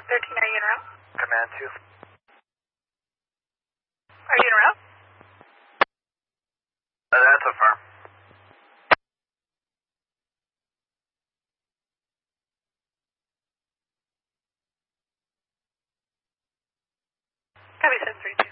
13, are you en route? Command 2. Are you en route? That's a firm. Copy 732.